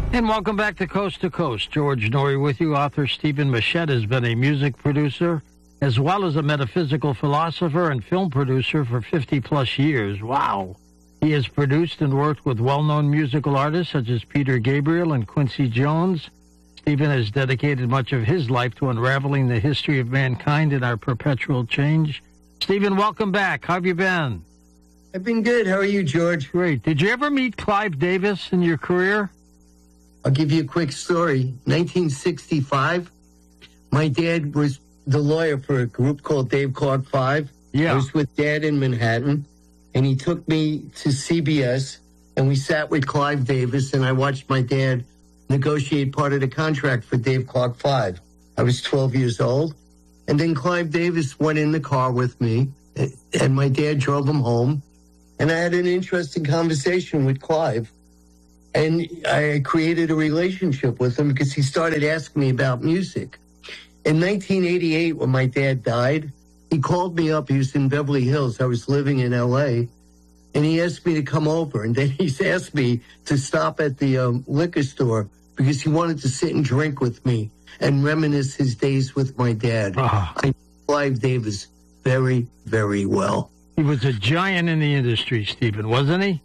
And welcome back to Coast. George Noory with you. Author Stephen Machette has been a music producer as well as a metaphysical philosopher and film producer for 50-plus years. Wow. He has produced and worked with well-known musical artists such as Peter Gabriel and Quincy Jones. Stephen has dedicated much of his life to unraveling the history of mankind and our perpetual change. Stephen, welcome back. How have you been? I've been good. How are you, George? Great. Did you ever meet Clive Davis in your career? I'll give you a quick story. 1965, my dad was the lawyer for a group called Dave Clark 5. Yeah. I was with Dad in Manhattan, and he took me to CBS, and we sat with Clive Davis, and I watched my dad negotiate part of the contract for Dave Clark 5. I was 12 years old, and then Clive Davis went in the car with me, and my dad drove him home, and I had an interesting conversation with Clive. And I created a relationship with him because he started asking me about music. In 1988, when my dad died, he called me up. He was in Beverly Hills. I was living in L.A., and he asked me to come over. And then he's asked me to stop at the liquor store because he wanted to sit and drink with me and reminisce his days with my dad. I know Clive Davis very, very well. He was a giant in the industry, Stephen, wasn't he?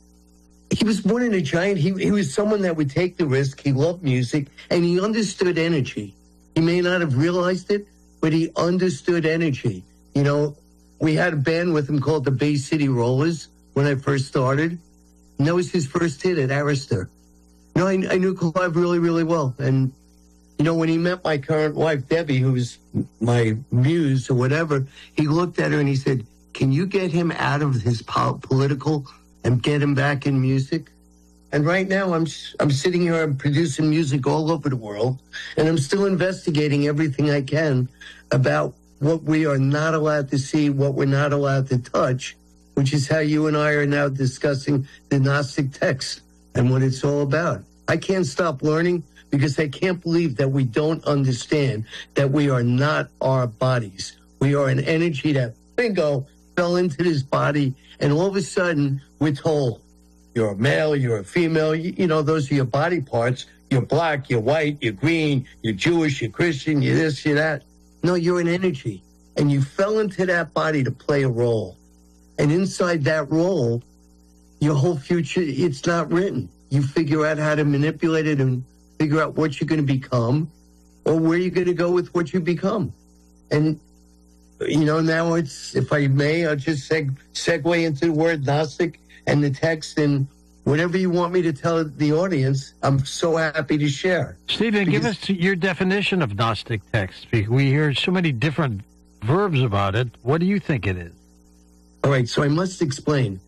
He was more than a giant. He was someone that would take the risk. He loved music, and he understood energy. He may not have realized it, but he understood energy. You know, we had a band with him called the Bay City Rollers when I first started, and that was his first hit at Arista. You know, I knew Clive really, really well. And, you know, when he met my current wife, Debbie, who's my muse or whatever, he looked at her and he said, "Can you get him out of his political and get him back in music?" And right now I'm sitting here, I'm producing music all over the world, and I'm still investigating everything I can about what we are not allowed to see, what we're not allowed to touch, which is how you and I are now discussing the Gnostic text and what it's all about. I can't stop learning because I can't believe that we don't understand that we are not our bodies. We are an energy that, bingo, fell into this body, and all of a sudden we're told, you're a male, you're a female, you know, those are your body parts. You're black, you're white, you're green, you're Jewish, you're Christian, you're this, you're that. No, you're an energy, and you fell into that body to play a role. And inside that role, your whole future, it's not written. You figure out how to manipulate it and figure out what you're going to become or where you're going to go with what you become. And you know, now it's, if I may, I'll just segue into the word Gnostic and the text, and whatever you want me to tell the audience, I'm so happy to share. Stephen, give us your definition of Gnostic text. We hear so many different verbs about it. What do you think it is? All right, so I must explain.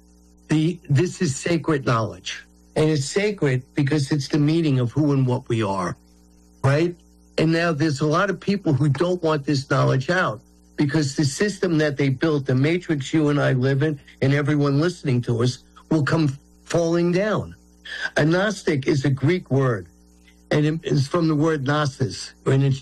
This is sacred knowledge, and it's sacred because it's the meaning of who and what we are, right? And now there's a lot of people who don't want this knowledge out, because the system that they built, the matrix you and I live in, and everyone listening to us, will come falling down. A Gnostic is a Greek word, and it's from the word gnosis, and it's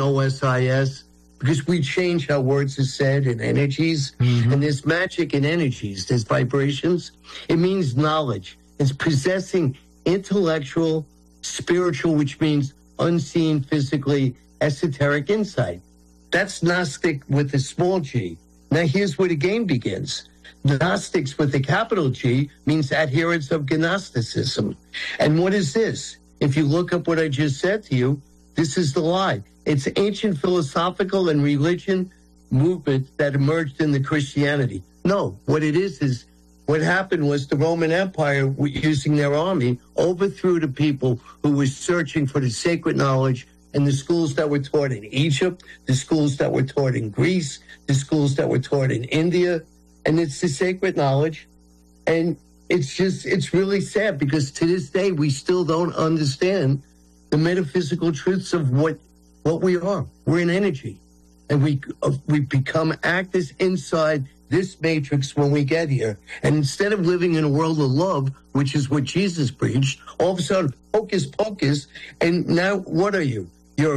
Gnosis, because we change how words are said and energies, and there's magic in energies, there's vibrations. It means knowledge. It's possessing intellectual, spiritual, which means unseen, physically, esoteric insight. That's Gnostic with a small g. Now, here's where the game begins. Gnostics with a capital G means adherents of Gnosticism. And what is this? If you look up what I just said to you, this is the lie. It's ancient philosophical and religion movement that emerged in the Christianity. No, what it is what happened was the Roman Empire, using their army, overthrew the people who were searching for the sacred knowledge, and the schools that were taught in Egypt, the schools that were taught in Greece, the schools that were taught in India, and it's the sacred knowledge. And it's really sad because to this day, we still don't understand the metaphysical truths of what we are. We're an energy, and we become actors inside this matrix when we get here. And instead of living in a world of love, which is what Jesus preached, all of a sudden, hocus pocus, and now what are you?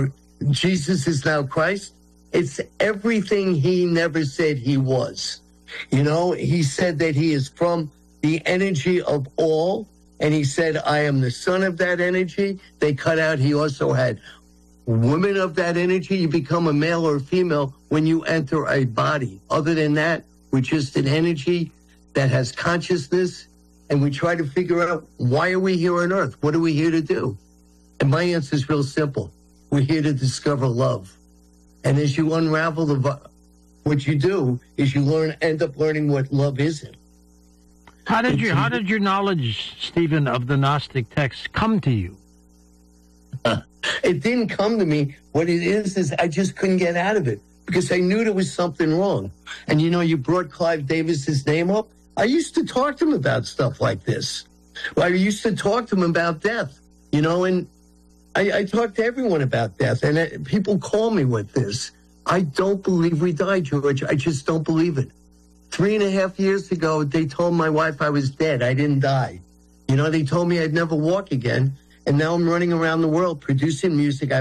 Jesus is now Christ. It's everything he never said he was. You know, he said that he is from the energy of all, and he said, I am the son of that energy. They cut out, he also had women of that energy. You become a male or a female when you enter a body. Other than that, we're just an energy that has consciousness, and we try to figure out, why are we here on Earth? What are we here to do? And my answer is real simple. We're here to discover love. And as you unravel what you do is you end up learning what love isn't. How did your knowledge, Stephen, of the Gnostic texts come to you? It didn't come to me. What it is I just couldn't get out of it because I knew there was something wrong. And you brought Clive Davis's name up. I used to talk to him about stuff like this. I used to talk to him about death, and I talk to everyone about death. And people call me with this. I don't believe we die, George. I just don't believe it. 3.5 years ago, they told my wife I was dead. I didn't die. They told me I'd never walk again. And now I'm running around the world producing music.